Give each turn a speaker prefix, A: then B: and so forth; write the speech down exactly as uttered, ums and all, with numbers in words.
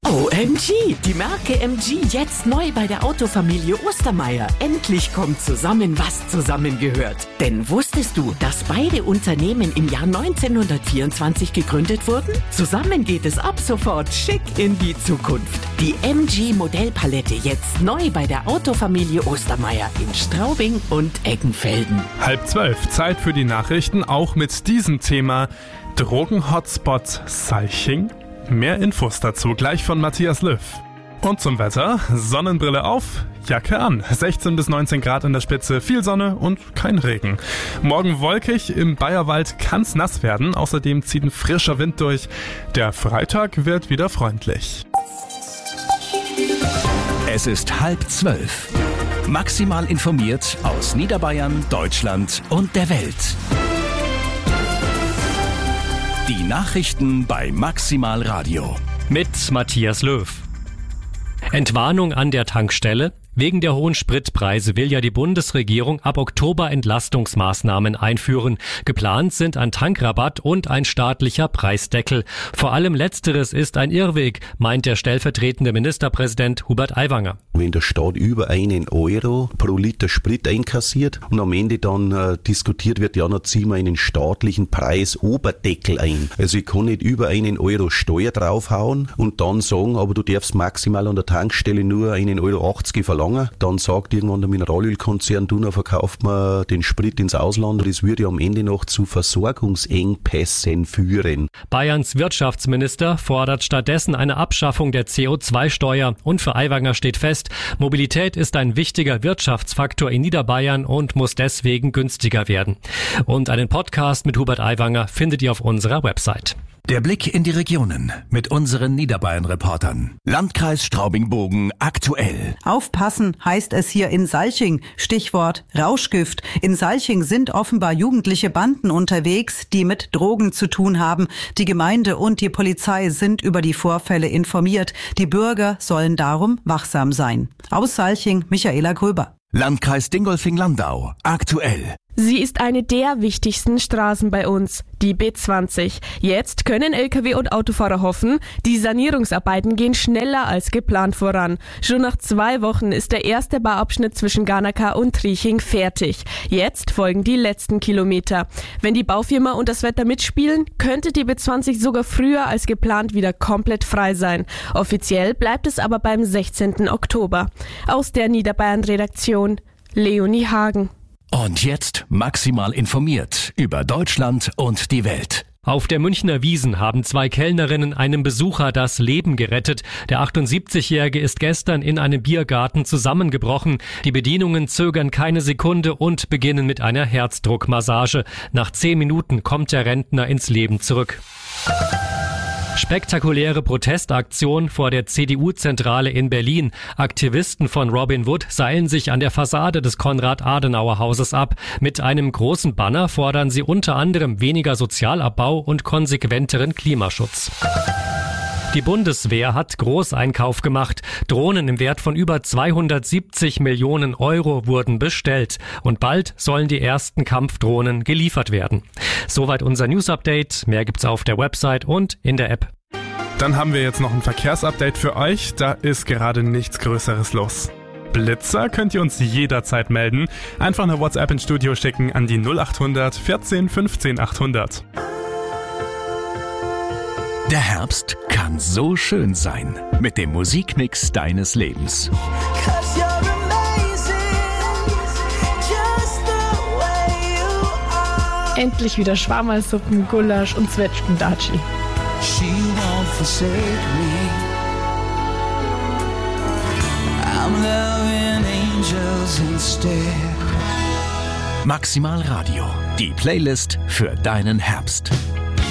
A: O M G, die Marke M G jetzt neu bei der Autofamilie Ostermeier. Endlich kommt zusammen, was zusammengehört. Denn wusstest du, dass beide Unternehmen im Jahr neunzehnhundertvierundzwanzig gegründet wurden? Zusammen geht es ab sofort schick in die Zukunft. Die M G Modellpalette jetzt neu bei der Autofamilie Ostermeier in Straubing und Eggenfelden.
B: Halb zwölf, Zeit für die Nachrichten, auch mit diesem Thema Drogen-Hotspot Salching. Mehr Infos dazu gleich von Matthias Löw. Und zum Wetter, Sonnenbrille auf, Jacke an. sechzehn bis neunzehn Grad in der Spitze, viel Sonne und kein Regen. Morgen wolkig, im Bayerwald kann's nass werden. Außerdem zieht ein frischer Wind durch. Der Freitag wird wieder freundlich.
C: Es ist halb zwölf. Maximal informiert aus Niederbayern, Deutschland und der Welt. Die Nachrichten bei Maximal Radio.
D: Mit Matthias Löw. Entwarnung an der Tankstelle. Wegen der hohen Spritpreise will ja die Bundesregierung ab Oktober Entlastungsmaßnahmen einführen. Geplant sind ein Tankrabatt und ein staatlicher Preisdeckel. Vor allem Letzteres ist ein Irrweg, meint der stellvertretende Ministerpräsident Hubert Aiwanger.
E: Wenn der Staat über einen Euro pro Liter Sprit einkassiert und am Ende dann äh, diskutiert wird, ja, dann ziehen wir einen staatlichen Preisoberdeckel ein. Also ich kann nicht über einen Euro Steuer draufhauen und dann sagen, aber du darfst maximal an der Tankstelle nur einen Euro achtzig verlangen. Dann sagt irgendwann der Mineralölkonzern, du, verkauft man den Sprit ins Ausland. Das würde am Ende noch zu Versorgungsengpässen führen.
D: Bayerns Wirtschaftsminister fordert stattdessen eine Abschaffung der C O zwei Steuer. Und für Aiwanger steht fest, Mobilität ist ein wichtiger Wirtschaftsfaktor in Niederbayern und muss deswegen günstiger werden. Und einen Podcast mit Hubert Aiwanger findet ihr auf unserer Website.
C: Der Blick in die Regionen mit unseren Niederbayern-Reportern. Landkreis Straubing-Bogen aktuell.
F: Aufpassen heißt es hier in Salching. Stichwort Rauschgift. In Salching sind offenbar jugendliche Banden unterwegs, die mit Drogen zu tun haben. Die Gemeinde und die Polizei sind über die Vorfälle informiert. Die Bürger sollen darum wachsam sein. Aus Salching, Michaela Gröber.
C: Landkreis Dingolfing-Landau aktuell.
G: Sie ist eine der wichtigsten Straßen bei uns, die B zwanzig. Jetzt können L K W und Autofahrer hoffen, die Sanierungsarbeiten gehen schneller als geplant voran. Schon nach zwei Wochen ist der erste Bauabschnitt zwischen Garnaca und Trieching fertig. Jetzt folgen die letzten Kilometer. Wenn die Baufirma und das Wetter mitspielen, könnte die B zwanzig sogar früher als geplant wieder komplett frei sein. Offiziell bleibt es aber beim sechzehnten Oktober. Aus der Niederbayern-Redaktion, Leonie Hagen.
C: Und jetzt maximal informiert über Deutschland und die Welt.
D: Auf der Münchner Wiesn haben zwei Kellnerinnen einem Besucher das Leben gerettet. Der achtundsiebzigjährige ist gestern in einem Biergarten zusammengebrochen. Die Bedienungen zögern keine Sekunde und beginnen mit einer Herzdruckmassage. Nach zehn Minuten kommt der Rentner ins Leben zurück. Spektakuläre Protestaktion vor der C D U-Zentrale in Berlin. Aktivisten von Robin Wood seilen sich an der Fassade des Konrad-Adenauer-Hauses ab. Mit einem großen Banner fordern sie unter anderem weniger Sozialabbau und konsequenteren Klimaschutz. Die Bundeswehr hat Großeinkauf gemacht. Drohnen im Wert von über zweihundertsiebzig Millionen Euro wurden bestellt. Und bald sollen die ersten Kampfdrohnen geliefert werden. Soweit unser News-Update. Mehr gibt's auf der Website und in der App.
B: Dann haben wir jetzt noch ein Verkehrsupdate für euch. Da ist gerade nichts Größeres los. Blitzer könnt ihr uns jederzeit melden. Einfach eine WhatsApp ins Studio schicken an die null achthundert vierzehn fünfzehn achthundert.
C: Der Herbst kann so schön sein mit dem Musikmix deines Lebens.
G: Endlich wieder Schwammersuppen, Gulasch und Zwetschgendatschi.
H: She won't forsake me. I'm loving angels instead.
C: Maximal Radio, die Playlist für deinen Herbst.